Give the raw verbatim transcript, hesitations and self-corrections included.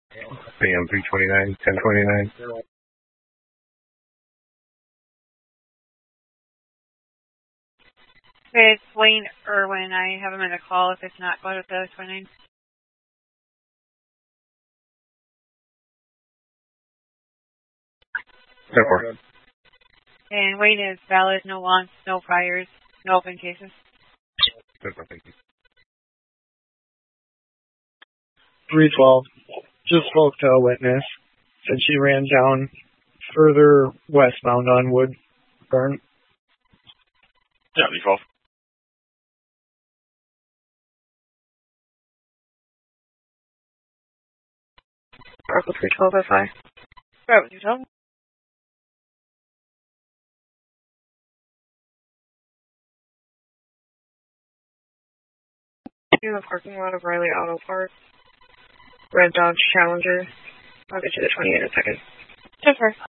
P M three twenty-nine, ten twenty-nine. Okay, it's Wayne Irwin. I have him in a call. If it's not, go to the twenty-nine. ten four. And Wayne is valid. No wants, no priors, no open cases. ten four, thank you. three twelve. Just spoke to a witness. Said she ran down further westbound on Woodburn. Yeah, three twelve. Bravo three twelve oh five. Bravo three twelve. In the parking lot of Riley Auto Parts. Red Dodge Challenger. I'll get you the twenty in a second. Sure.